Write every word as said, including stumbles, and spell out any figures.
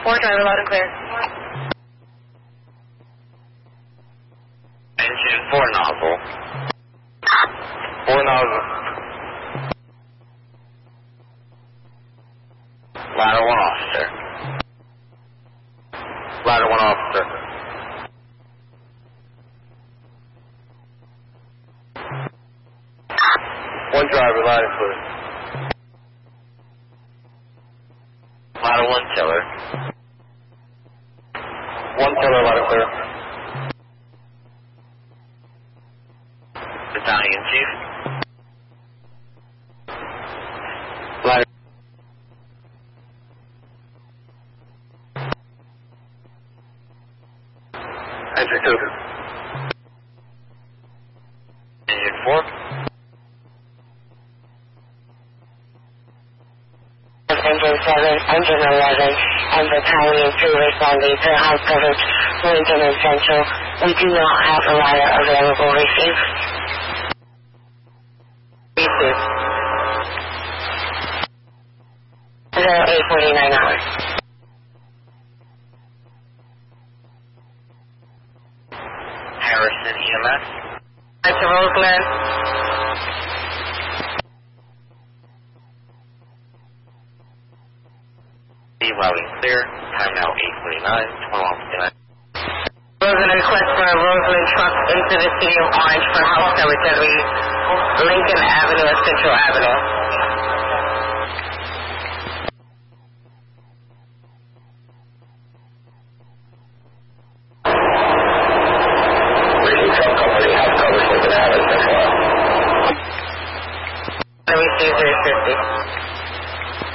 four, driver loud and clear. Engine four nozzle. Four nozzle. Ladder one officer. Ladder one officer. One driver, loud and clear. Ladder one tiller. One tiller, loud and clear. Battalion chief. Ladder. Engine two. Engine four. Engine seven, engine eleven, and battalion two responding to house coverage, Lincoln and Central. We do not have a ladder available. Receive. Receive. zero eight forty-nine hours. Harrison E M S. Back to Roseland. Be loud and clear. Time now eight forty-nine. twelve fifty-nine. Roseland request for a Roseland truck into the city of Orange for house coverage at Lincoln Avenue and Central Avenue.